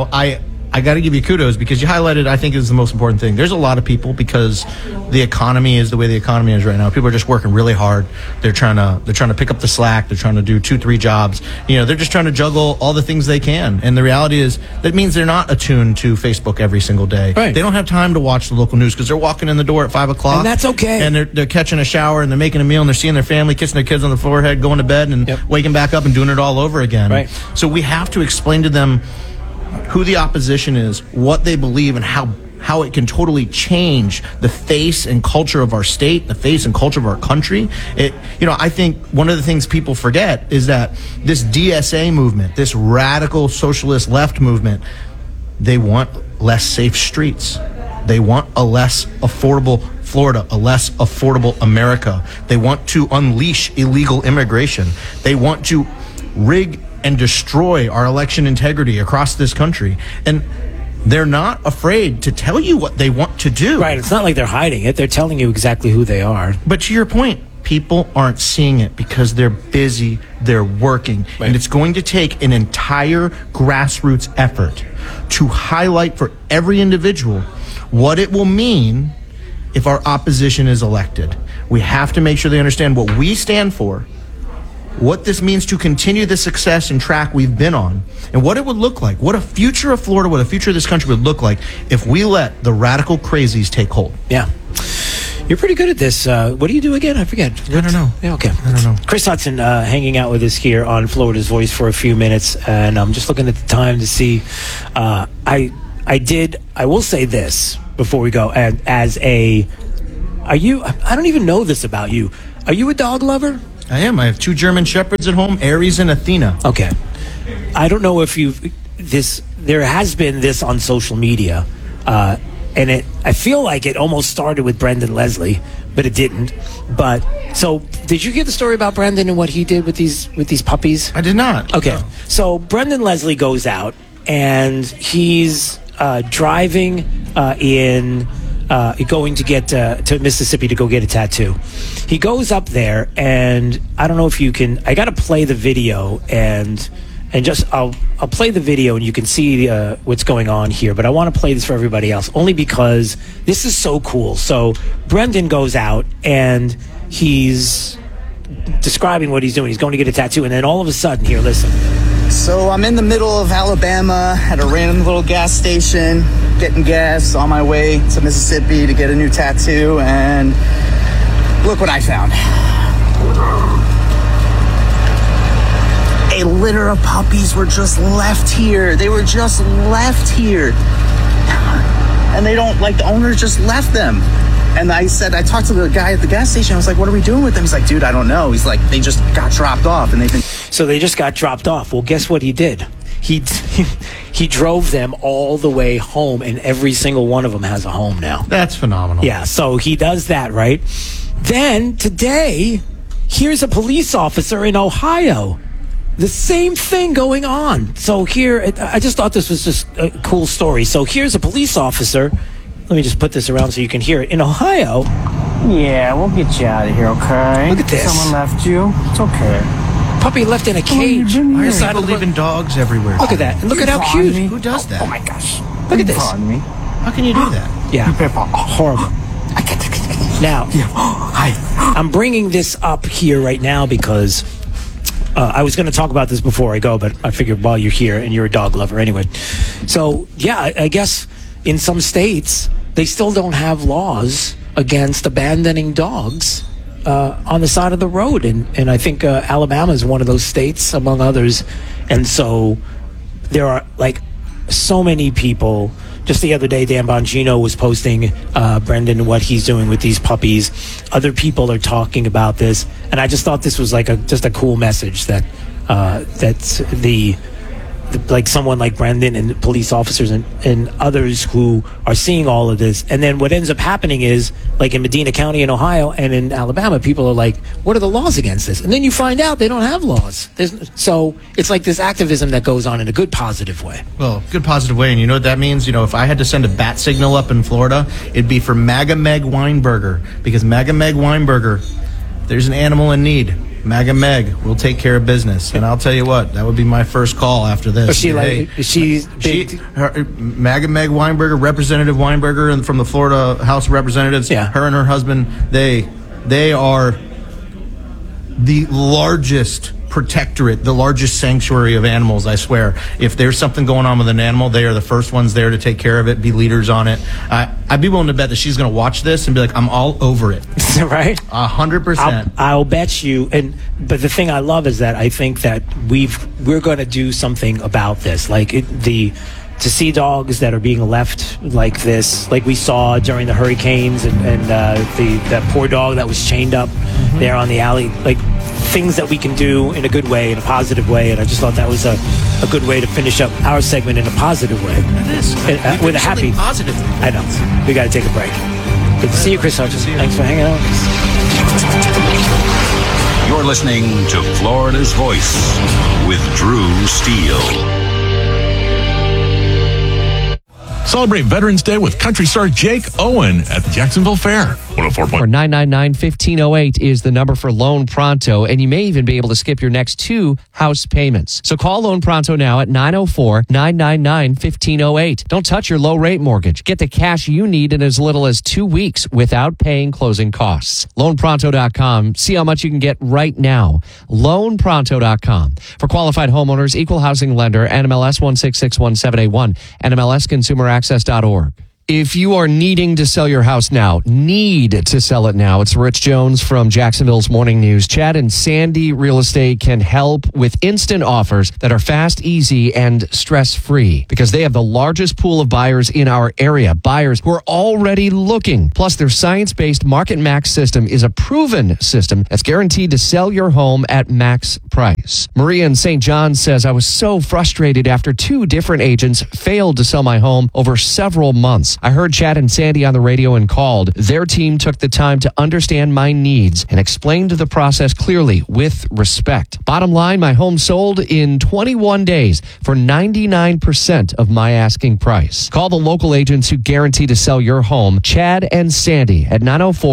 I got to give you kudos, because you highlighted, I think, is the most important thing. There's a lot of people, because the economy is the way the economy is right now. People are just working really hard. They're trying to pick up the slack. They're trying to do 2-3 jobs. They're just trying to juggle all the things they can. And the reality is that means they're not attuned to Facebook every single day. Right. They don't have time to watch the local news, because they're walking in the door at 5 o'clock. And that's okay. And they're catching a shower, and they're making a meal, and they're seeing their family, kissing their kids on the forehead, going to bed, and waking back up and doing it all over again. Right. So we have to explain to them who the opposition is, what they believe, and how it can totally change the face and culture of our state, the face and culture of our country. I think one of the things people forget is that this DSA movement, this radical socialist left movement, they want less safe streets. They want a less affordable Florida, a less affordable America. They want to unleash illegal immigration. They want to rig and destroy our election integrity across this country. And they're not afraid to tell you what they want to do. Right. It's not like they're hiding it. They're telling you exactly who they are. But to your point, people aren't seeing it because they're busy, they're working. Right. And it's going to take an entire grassroots effort to highlight for every individual what it will mean if our opposition is elected. We have to make sure they understand what we stand for what this means to continue the success and track we've been on, and what it would look like, what a future of Florida, what a future of this country would look like if we let the radical crazies take hold. Yeah. You're pretty good at this. What do you do again? I forget. I don't know. Yeah, okay. I don't know. Chris Hudson hanging out with us here on Florida's Voice for a few minutes, and I'm just looking at the time to see. I will say this before we go. I don't even know this about you. Are you a dog lover? I am. I have 2 German Shepherds at home, Aries and Athena. Okay. I don't know if there has been this on social media, and I feel like it almost started with Brendan Leslie, but it didn't. But so, did you hear the story about Brendan and what he did with these puppies? I did not. Okay. No. So Brendan Leslie goes out and he's driving going to get to Mississippi to go get a tattoo. He goes up there, and I don't know if you can. I got to play the video and just I'll play the video and you can see what's going on here. But I want to play this for everybody else only because this is so cool. So Brendan goes out and he's describing what he's doing. He's going to get a tattoo, and then all of a sudden, here, listen. So I'm in the middle of Alabama at a random little gas station, getting gas on my way to Mississippi to get a new tattoo, and look what I found. A litter of puppies were just left here. They were just left here. And they don't, like, the owner just left them. And I talked to the guy at the gas station. I was like, what are we doing with them? He's like, dude, I don't know. He's like, they just got dropped off and they've been... So they just got dropped off. Well, guess what he did? He drove them all the way home, and every single one of them has a home now. That's phenomenal. Yeah, so he does that, right? Then, today, here's a police officer in Ohio. The same thing going on. So here, I just thought this was just a cool story. So here's a police officer. Let me just put this around so you can hear it. In Ohio. Yeah, we'll get you out of here, okay? Look at this. Someone left you. It's okay. Puppy left in a cage. People leaving dogs everywhere. Look at that. And look at how cute. Who does that? Oh my gosh. Look at this. Pardon me. How can you do that? Yeah. Horrible. Now, I'm bringing this up here right now because I was going to talk about this before I go, but I figured while you're here and you're a dog lover anyway. So, yeah, I guess in some states, they still don't have laws against abandoning dogs on the side of the road. And I think Alabama is one of those states, among others. And so there are, like, so many people. Just the other day, Dan Bongino was posting, Brendan, what he's doing with these puppies. Other people are talking about this. And I just thought this was like just a cool message that that's like someone like Brendan and police officers and others who are seeing all of this. And then what ends up happening is, like in Medina County in Ohio and in Alabama, people are like, what are the laws against this? And then you find out they don't have laws. So it's like this activism that goes on in a good, positive way. Well, good, positive way. And you know what that means? You know, if I had to send a bat signal up in Florida, it'd be for MAGA Meg Weinberger. Because MAGA Meg Weinberger, there's an animal in need. MAGA Meg will take care of business, and I'll tell you what, that would be my first call after this. Is she MAGA Meg Weinberger, Representative Weinberger, and from the Florida House of Representatives. Yeah. Her and her husband, they are the largest protectorate, the largest sanctuary of animals. I swear, if there's something going on with an animal, they are the first ones there to take care of it, be leaders on it. I'd be willing to bet that she's going to watch this and be like, I'm all over it. Right? 100%. I'll bet you. But the thing I love is that I think that we're going to do something about this. Like to see dogs that are being left like this, like we saw during the hurricanes, and that poor dog that was chained up there on the alley, like things that we can do in a good way, in a positive way. And I just thought that was a good way to finish up our segment in a positive way. It is. With a happy. Positive. I know. We got to take a break. Good to see you, Chris Hutchins. Thanks for hanging out. You're listening to Florida's Voice with Drew Steele. Celebrate Veterans Day with country star Jake Owen at the Jacksonville Fair. 104. Or 999-1508 is the number for Loan Pronto, and you may even be able to skip your next 2 house payments. So call Loan Pronto now at 904-999-1508. Don't touch your low-rate mortgage. Get the cash you need in as little as 2 weeks without paying closing costs. LoanPronto.com. See how much you can get right now. LoanPronto.com. For qualified homeowners, equal housing lender, NMLS 1661781, NMLSConsumerAccess.org. If you are needing to sell your house now, need to sell it now, it's Rich Jones from Jacksonville's Morning News. Chad and Sandy Real Estate can help with instant offers that are fast, easy, and stress-free because they have the largest pool of buyers in our area, buyers who are already looking. Plus, their science-based Market Max system is a proven system that's guaranteed to sell your home at max price. Maria in St. John says, I was so frustrated after 2 different agents failed to sell my home over several months. I heard Chad and Sandy on the radio and called. Their team took the time to understand my needs and explained the process clearly with respect. Bottom line, my home sold in 21 days for 99% of my asking price. Call the local agents who guarantee to sell your home. Chad and Sandy at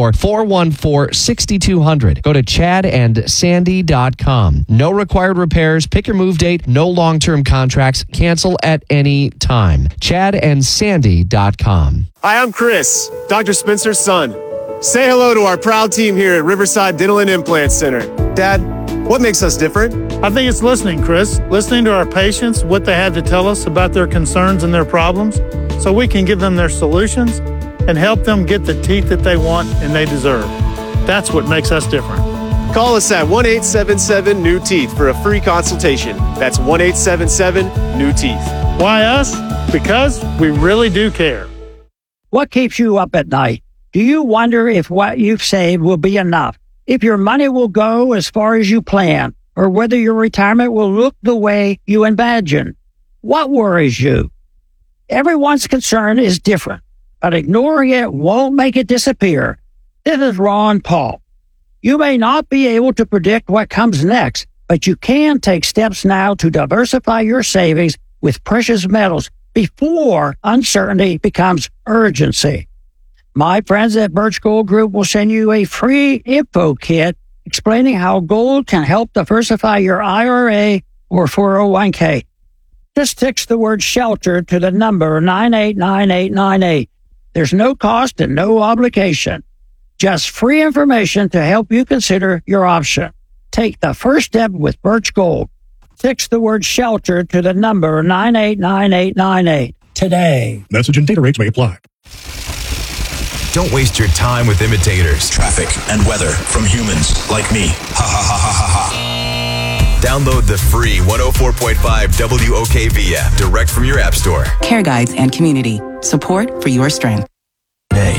904-414-6200. Go to chadandsandy.com. No required repairs. Pick your move date. No long-term contracts. Cancel at any time. chadandsandy.com. Hi, I'm Chris, Dr. Spencer's son. Say hello to our proud team here at Riverside Dental and Implant Center. Dad, what makes us different? I think it's listening, Chris. Listening to our patients, what they have to tell us about their concerns and their problems, so we can give them their solutions and help them get the teeth that they want and they deserve. That's what makes us different. Call us at 1-877-NEW-TEETH for a free consultation. That's 1-877-NEW-TEETH. Why us? Because we really do care. What keeps you up at night? Do you wonder if what you've saved will be enough? If your money will go as far as you plan? Or whether your retirement will look the way you imagine? What worries you? Everyone's concern is different, but ignoring it won't make it disappear. This is Ron Paul. You may not be able to predict what comes next, but you can take steps now to diversify your savings with precious metals before uncertainty becomes urgency. My friends at Birch Gold Group will send you a free info kit explaining how gold can help diversify your IRA or 401k. Just text the word shelter to the number 989898. There's no cost and no obligation. Just free information to help you consider your option. Take the first step with Birch Gold. Text the word shelter to the number 989898 today. Message and data rates may apply. Don't waste your time with imitators. Traffic and weather from humans like me. Ha ha ha ha ha ha. Download the free 104.5 WOKV app direct from your app store. Care guides and community. Support for your strength. Hey.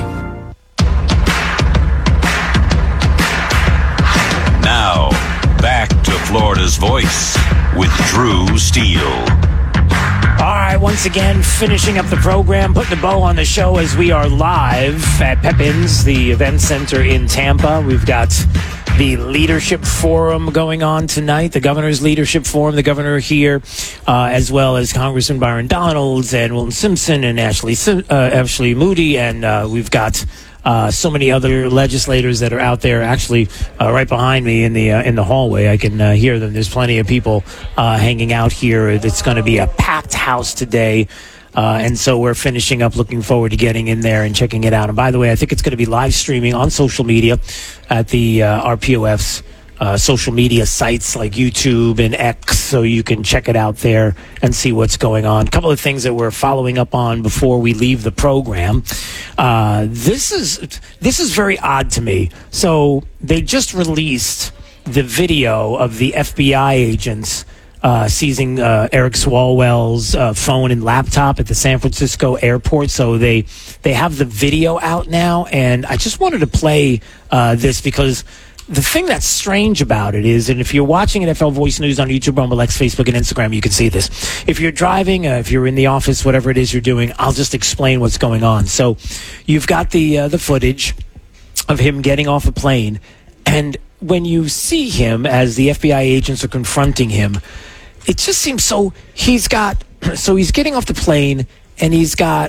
Now, back to Florida's Voice with Drew Steele. All right, once again, finishing up the program, putting the bow on the show as we are live at Pepin's, the event center in Tampa. We've got the Leadership Forum going on tonight, the Governor's Leadership Forum, the governor here, as well as Congressman Byron Donalds and Wilton Simpson and Ashley Moody, and we've got so many other legislators that are out there, actually right behind me in the hallway. I can hear them. There's plenty of people hanging out here. It's going to be a packed house today. And so we're finishing up, looking forward to getting in there and checking it out. And by the way, I think it's going to be live streaming on social media at the RPOF's social media sites like YouTube and X, so you can check it out there and see what's going on. A couple of things that we're following up on before we leave the program. This is very odd to me. So they just released the video of the FBI agents seizing Eric Swalwell's phone and laptop at the San Francisco airport. So they have the video out now, and I just wanted to play this because the thing that's strange about it is, and if you're watching NFL Voice News on YouTube, Rumble X, Facebook, and Instagram, you can see this. If you're driving, if you're in the office, whatever it is you're doing, I'll just explain what's going on. So you've got the footage of him getting off a plane, and when you see him as the FBI agents are confronting him, it just seems so he's getting off the plane, and he's got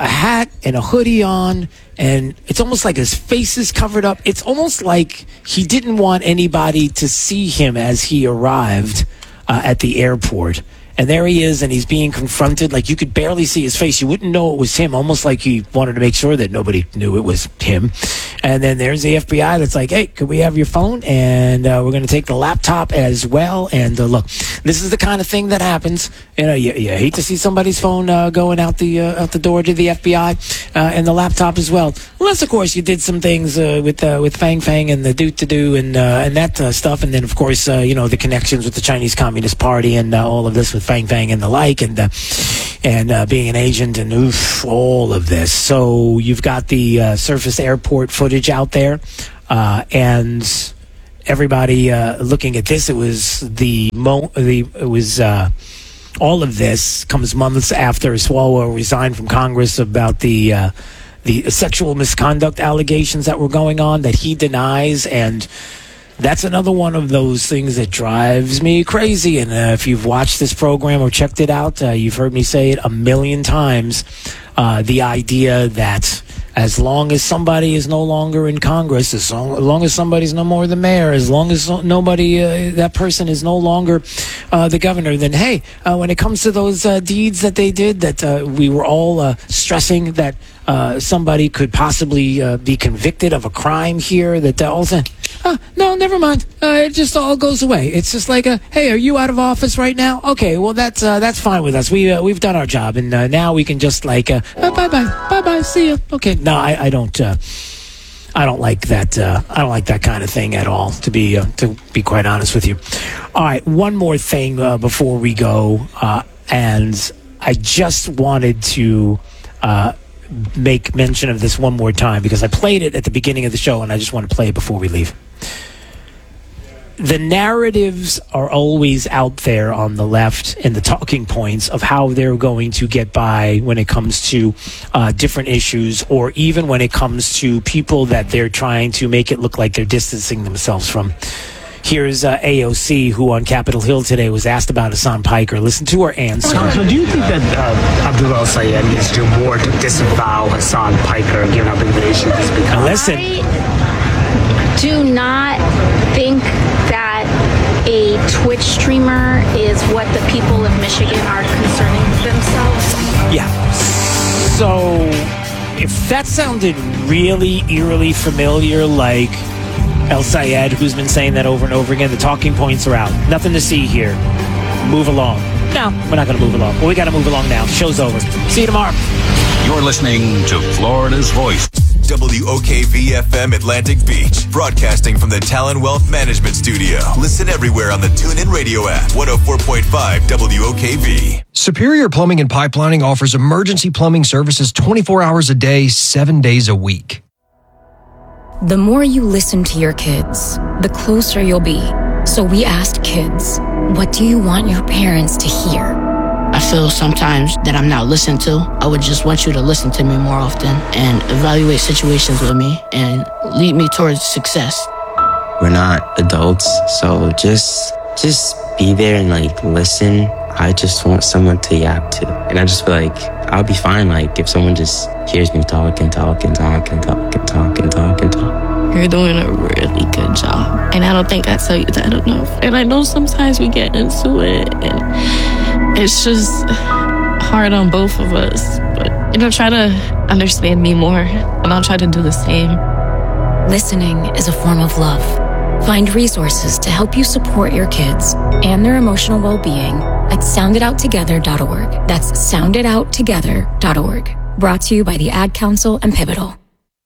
a hat and a hoodie on, and it's almost like his face is covered up. It's almost like he didn't want anybody to see him as he arrived at the airport. And there he is, and he's being confronted. Like, you could barely see his face. You wouldn't know it was him, almost like he wanted to make sure that nobody knew it was him. And then there's the FBI that's like, hey, could we have your phone? And we're going to take the laptop as well. And look, this is the kind of thing that happens. You know, you hate to see somebody's phone going out the door to the FBI and the laptop as well. Unless, of course, you did some things with Fang Fang and the do and that stuff. And then, of course, the connections with the Chinese Communist Party and all of this with Fang Fang and the like, and being an agent and all of this. So you've got the Surface Airport footage out there, and everybody looking at this. It was all of this comes months after Swalwell resigned from Congress about the sexual misconduct allegations that were going on that he denies. And that's another one of those things that drives me crazy. And if you've watched this program or checked it out, you've heard me say it a million times. The idea that as long as somebody is no longer in Congress, as long as somebody's no more the mayor, as long as that person is no longer the governor, then hey, when it comes to those deeds that they did, that we were all stressing that somebody could possibly be convicted of a crime here, that all of a sudden, no, never mind. It just all goes away. It's just like, hey, are you out of office right now? Okay, well that's fine with us. We've done our job, and now we can just like bye, see ya. Okay, no, I don't like that. I don't like that kind of thing at all. To be quite honest with you. All right, one more thing before we go, and I just wanted to make mention of this one more time because I played it at the beginning of the show, and I just want to play it before we leave. The narratives are always out there on the left and the talking points of how they're going to get by when it comes to different issues, or even when it comes to people that they're trying to make it look like they're distancing themselves from. Here's AOC, who on Capitol Hill today was asked about Hassan Piker. Listen to her answer. So do you think that Abdullah al-Sayed needs to do more to disavow Hassan Piker, given how big the issue has become? Listen. I do not think that a Twitch streamer is what the people of Michigan are concerning themselves. Yeah. So if that sounded really eerily familiar, like El-Sayed, who's been saying that over and over again, the talking points are out. Nothing to see here. Move along. No, we're not going to move along. Well, we got to move along now. Show's over. See you tomorrow. You're listening to Florida's Voice. WOKV-FM Atlantic Beach, broadcasting from the Talon Wealth Management Studio. Listen everywhere on the TuneIn Radio app. 104.5 WOKV. Superior Plumbing and Pipelining offers emergency plumbing services 24 hours a day, 7 days a week. The more you listen to your kids, the closer you'll be. So we asked kids, what do you want your parents to hear? I feel sometimes that I'm not listened to. I would just want you to listen to me more often and evaluate situations with me and lead me towards success. We're not adults, so just be there and listen. I just want someone to yap to. And I just feel like I'll be fine if someone just hears me talk. You're doing a really good job. And I don't think I tell you that enough. And I know sometimes we get into it and it's just hard on both of us. But, try to understand me more and I'll try to do the same. Listening is a form of love. Find resources to help you support your kids and their emotional well-being at sounditouttogether.org. That's sounditouttogether.org. Brought to you by the Ad Council and Pivotal.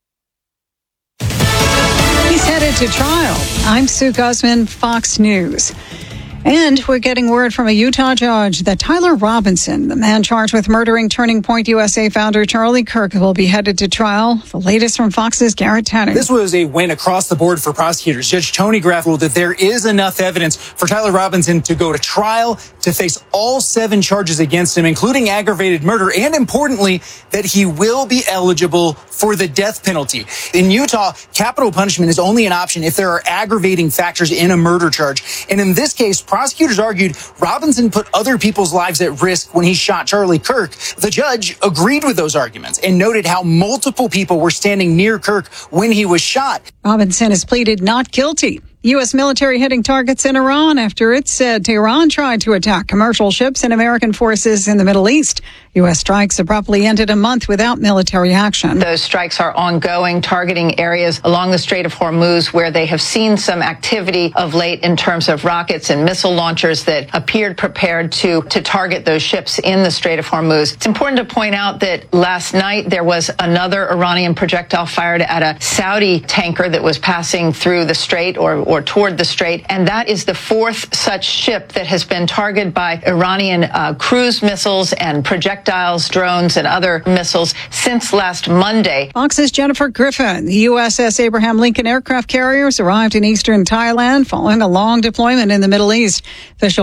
He's headed to trial. I'm Sue Guzman, Fox News. And we're getting word from a Utah judge that Tyler Robinson, the man charged with murdering Turning Point USA founder Charlie Kirk, will be headed to trial. The latest from Fox's Garrett Tanner. This was a win across the board for prosecutors. Judge Tony Graff ruled that there is enough evidence for Tyler Robinson to go to trial, to face all 7 charges against him, including aggravated murder, and importantly, that he will be eligible for the death penalty. In Utah, capital punishment is only an option if there are aggravating factors in a murder charge. And in this case, Prosecutors argued Robinson put other people's lives at risk when he shot Charlie Kirk. The judge agreed with those arguments and noted how multiple people were standing near Kirk when he was shot. Robinson has pleaded not guilty. U.S. military hitting targets in Iran after it said Tehran tried to attack commercial ships and American forces in the Middle East. U.S. strikes abruptly ended a month without military action. Those strikes are ongoing, targeting areas along the Strait of Hormuz where they have seen some activity of late in terms of rockets and missile launchers that appeared prepared to target those ships in the Strait of Hormuz. It's important to point out that last night there was another Iranian projectile fired at a Saudi tanker that was passing through the strait or toward the strait, and that is the fourth such ship that has been targeted by Iranian cruise missiles and projectiles, drones, and other missiles since last Monday. Fox's Jennifer Griffin. The USS Abraham Lincoln aircraft carriers arrived in eastern Thailand following a long deployment in the Middle East. Officials